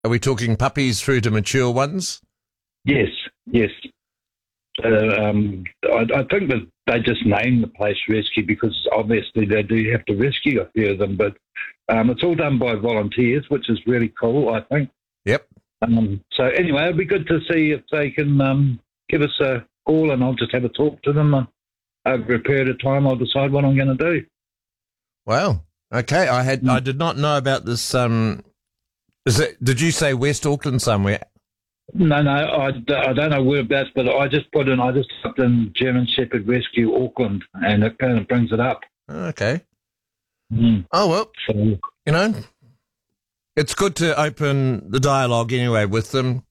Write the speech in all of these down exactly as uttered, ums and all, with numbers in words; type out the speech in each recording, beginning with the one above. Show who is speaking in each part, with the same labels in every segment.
Speaker 1: Are we talking puppies through to mature ones?
Speaker 2: Yes, yes. Uh, um, I, I think that they just named the place Rescue because obviously they do have to rescue a few of them, but um, it's all done by volunteers, which is really cool, I think.
Speaker 1: Yep.
Speaker 2: Um, so anyway, it'd be good to see if they can um, give us a call, and I'll just have a talk to them. And over a period of time, I'll decide what I'm going to do.
Speaker 1: Wow. Okay. I had, I did not know about this. Um, is it, did you say West Auckland somewhere?
Speaker 2: No, no, I, I don't know whereabouts, but I just put in, I just typed in German Shepherd Rescue Auckland, and it kind of brings it up.
Speaker 1: Okay.
Speaker 2: Mm.
Speaker 1: Oh, well,
Speaker 2: So,
Speaker 1: you know, it's good to open the dialogue anyway with them.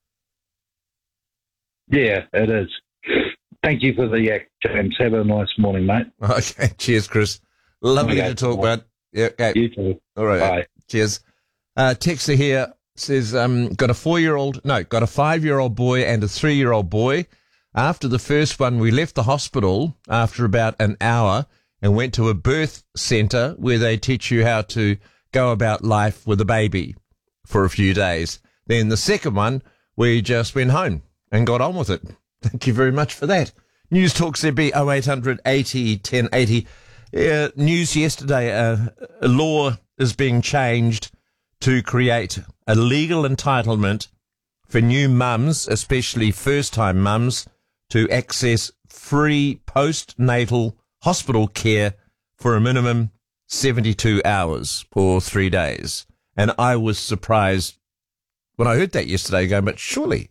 Speaker 2: yeah, it is. Thank you for the yak, James. Have a nice morning, mate.
Speaker 1: Okay. Cheers, Chris. Lovely
Speaker 2: Okay.
Speaker 1: to talk about. Yeah. Okay.
Speaker 2: You too.
Speaker 1: All right.
Speaker 2: Bye.
Speaker 1: Cheers. Uh, Texter here says, um, got a four-year-old, no, got a five-year-old boy and a three-year-old boy. After the first one, we left the hospital after about an hour and went to a birth centre where they teach you how to go about life with a baby for a few days. Then the second one, we just went home and got on with it. Thank you very much for that. News Talk Z B oh eight hundred eighty ten eighty. Uh, news yesterday, uh, a law is being changed to create a legal entitlement for new mums, especially first-time mums, to access free postnatal hospital care for a minimum seventy-two hours or three days. And I was surprised when I heard that yesterday, going, but surely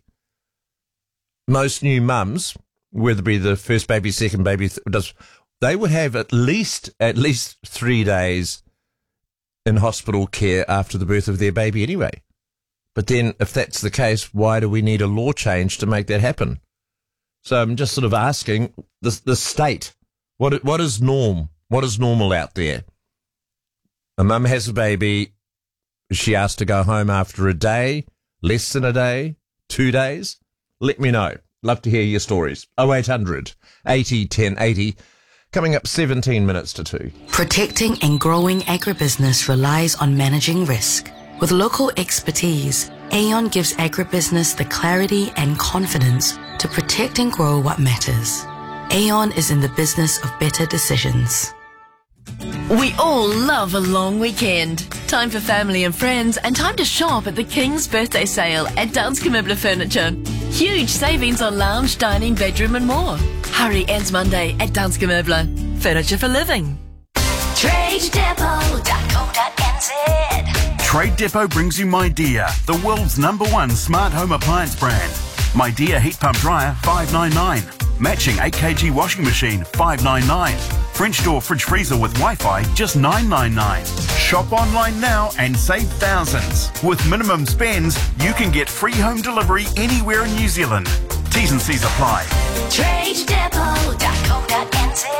Speaker 1: most new mums, whether it be the first baby, second baby, does they would have at least at least three days in hospital care after the birth of their baby anyway. But then if that's the case, why do we need a law change to make that happen? So I'm just sort of asking the, the state, what what is norm? What is normal out there? A mum has a baby. Is she asked to go home after a day, less than a day, two days? Let me know. Love to hear your stories. oh eight hundred eighty ten eighty. Coming up seventeen minutes to two.
Speaker 3: Protecting and growing agribusiness relies on managing risk. With local expertise, Aon gives agribusiness the clarity and confidence to protect and grow what matters. Aon is in the business of better decisions.
Speaker 4: We all love a long weekend. Time for family and friends, and time to shop at the King's Birthday Sale at Danske Möbler Furniture. Huge savings on lounge, dining, bedroom and more. Hurry, ends Monday at Danske Möbler. Furniture for living.
Speaker 5: trade depot dot co dot n z.
Speaker 6: Trade Depot brings you MyDear, the world's number one smart home appliance brand. MyDear heat pump dryer, five ninety-nine. Matching eight kilogram washing machine, five ninety-nine. French door fridge freezer with Wi-Fi, just nine ninety-nine. Shop online now and save thousands. With minimum spends, you can get free home delivery anywhere in New Zealand. T's and C's apply.
Speaker 5: trade depot dot co dot n z.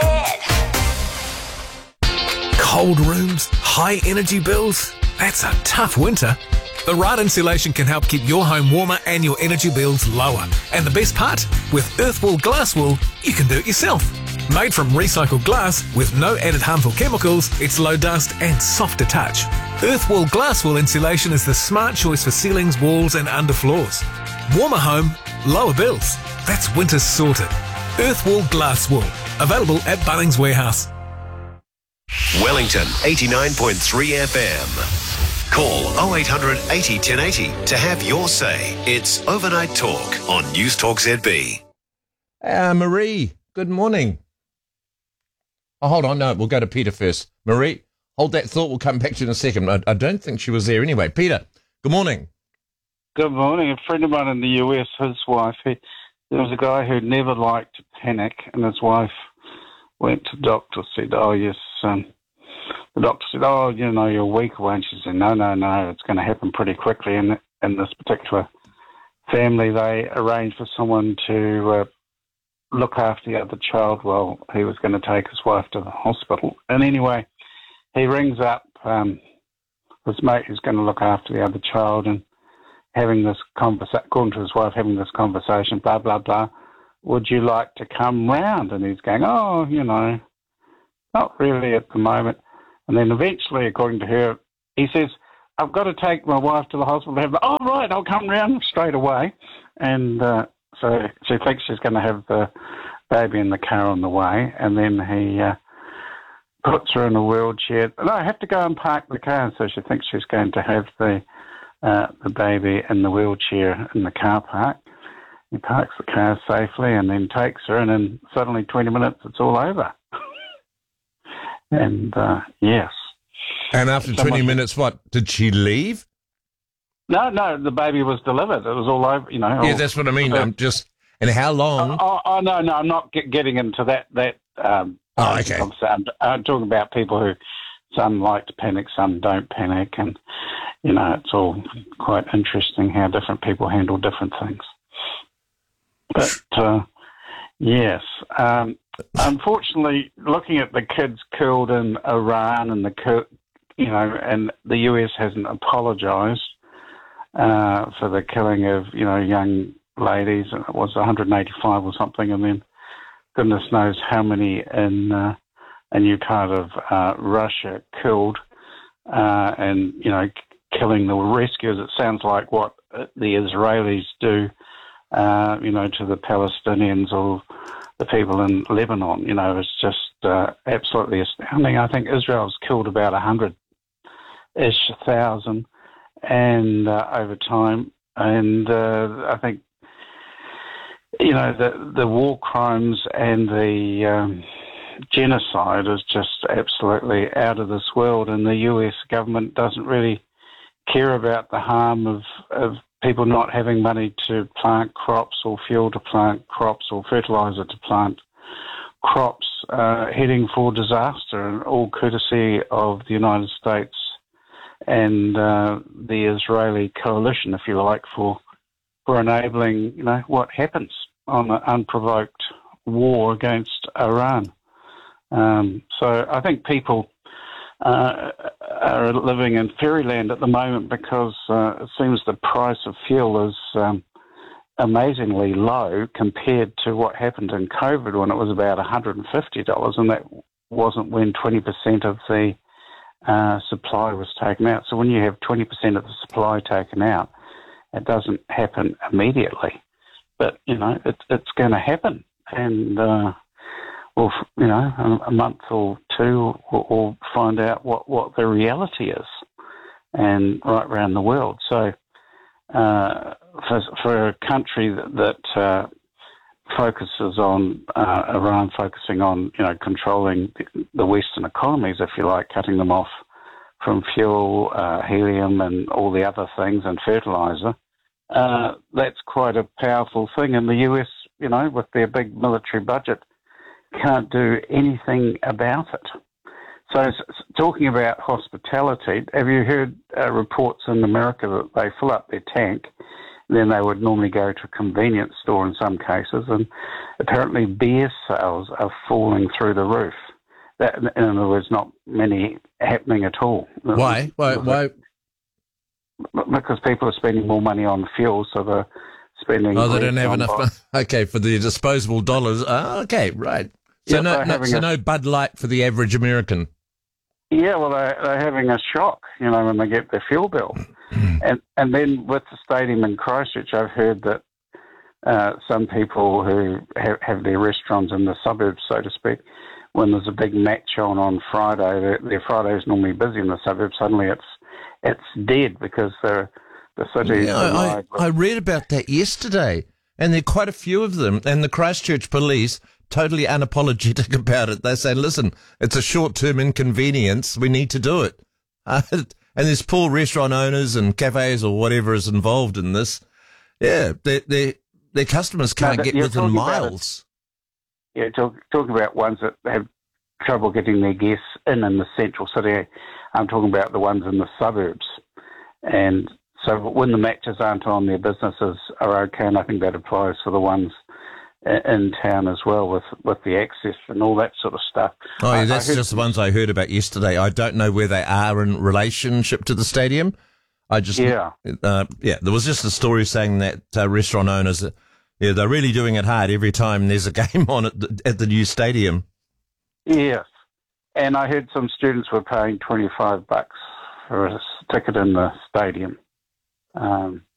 Speaker 7: Cold rooms, high energy bills. That's a tough winter. The right insulation can help keep your home warmer and your energy bills lower. And the best part? With Earthwool Glass Wool, you can do it yourself. Made from recycled glass with no added harmful chemicals, it's low dust and soft to touch. Earthwool Glass Wool insulation is the smart choice for ceilings, walls and underfloors. Warmer home, lower bills. That's winter sorted. Earthwool Glass Wool. Available at Bunnings Warehouse.
Speaker 8: Wellington eighty-nine point three F M. Call oh eight hundred eighty ten eighty to have your say. It's Overnight Talk on News Talk Z B.
Speaker 1: Uh, Marie, good morning. Oh, hold on. No, we'll go to Peter first. Marie, hold that thought. We'll come back to you in a second. I, I don't think she was there anyway. Peter, good morning.
Speaker 9: Good morning. A friend of mine in the U S, his wife, he, there was a guy who never liked to panic, and his wife went to the doctor, said, oh, yes, um, the doctor said, oh, you know, you're weak, won't you? She said, no, no, no, it's going to happen pretty quickly. And in this particular family, they arranged for someone to uh, look after the other child while he was going to take his wife to the hospital. And anyway, he rings up um, his mate who's going to look after the other child and having this conversation, according to his wife, having this conversation, blah, blah, blah. Would you like to come round? And he's going, oh, you know, not really at the moment. And then eventually, according to her, he says, I've got to take my wife to the hospital to have the, oh, right, I'll come round straight away. And uh, so she thinks she's going to have the baby in the car on the way, and then he uh, puts her in a wheelchair. No, I have to go and park the car. So she thinks she's going to have the uh, the baby in the wheelchair in the car park. He parks the car safely and then takes her, and then suddenly twenty minutes, it's all over. and, uh, yes.
Speaker 1: And after
Speaker 9: Someone,
Speaker 1: twenty minutes, what, did she leave?
Speaker 9: No, no, the baby was delivered. It was all over, you know.
Speaker 1: Yeah,
Speaker 9: all,
Speaker 1: that's what I mean. I'm just, and how long?
Speaker 9: Oh, oh, oh no, no, I'm not get, getting into that. that um,
Speaker 1: oh, okay.
Speaker 9: I'm, I'm talking about people who, some like to panic, some don't panic, and, you know, it's all quite interesting how different people handle different things. But, uh, yes, um, unfortunately, looking at the kids killed in Iran and the, you know, and the U S hasn't apologised uh, for the killing of, you know, young ladies. It was one hundred eighty-five or something, and then goodness knows how many in uh, a new part of uh, Russia killed, uh, and, you know, killing the rescuers. It sounds like what the Israelis do, uh, you know, to the Palestinians or the people in Lebanon. You know, it's just uh, absolutely astounding. I think Israel's killed about a hundred-ish thousand and uh, over time, and uh, I think, you know, the the war crimes and the um, genocide is just absolutely out of this world, and the U S government doesn't really care about the harm of, of people not having money to plant crops or fuel to plant crops or fertiliser to plant crops, uh, heading for disaster, and all courtesy of the United States and uh, the Israeli coalition, if you like, for for enabling, you know, what happens on an unprovoked war against Iran. Um, so I think people uh, are living in fairyland at the moment because uh, it seems the price of fuel is um, amazingly low compared to what happened in COVID when it was about one hundred fifty dollars, and that wasn't when twenty percent of the uh, supply was taken out. So when you have twenty percent of the supply taken out, it doesn't happen immediately. But, you know, it, it's going to happen. And, uh, we'll, you know, a, a month or two, we'll, we'll find out what, what the reality is, and right around the world. So uh, for, for a country that, that uh, focuses on, uh, Iran focusing on, you know, controlling the, the Western economies, if you like, cutting them off from fuel, uh, helium and all the other things, and fertiliser, uh, that's quite a powerful thing. And the U S, you know, with their big military budget, can't do anything about it. So talking about hospitality, have you heard uh, reports in America that they fill up their tank, then they would normally go to a convenience store in some cases, and apparently beer sales are falling through the roof. That, in other words, not many happening at all.
Speaker 1: Why? Why? Why?
Speaker 9: Because people are spending more money on fuel, so they're spending.
Speaker 1: Oh, they don't have enough.
Speaker 9: Money.
Speaker 1: Okay, for the disposable dollars. Oh, okay, right. So
Speaker 9: yeah,
Speaker 1: no, no so
Speaker 9: a,
Speaker 1: no Bud Light for the average American.
Speaker 9: Yeah, well, they're, they're having a shock, you know, when they get their fuel bill, and and then with the stadium in Christchurch, I've heard that uh, some people who have, have their restaurants in the suburbs, so to speak, when there's a big match on on Friday, their, their Friday is normally busy in the suburbs. Suddenly, it's it's dead because the the city.
Speaker 1: Yeah, I, I read about that yesterday, and there are quite a few of them. And the Christchurch police, totally unapologetic about it. They say, "Listen, it's a short-term inconvenience. We need to do it." Uh, and there's poor restaurant owners and cafes or whatever is involved in this. Yeah, they they their customers can't
Speaker 9: no,
Speaker 1: get within miles.
Speaker 9: Yeah, talk, talking about ones that have trouble getting their guests in in the central city. I'm talking about the ones in the suburbs. And so when the matches aren't on, their businesses are okay, and I think that applies for the ones in town as well, with, with the access and all that sort of stuff.
Speaker 1: Oh, yeah, that's just the ones I heard about yesterday. I don't know where they are in relationship to the stadium. I just,
Speaker 9: yeah,
Speaker 1: uh, yeah. There was just a story saying that uh, restaurant owners, uh, yeah, they're really doing it hard every time there's a game on at the, at the new stadium.
Speaker 9: Yes, and I heard some students were paying twenty-five bucks for a ticket in the stadium. Um,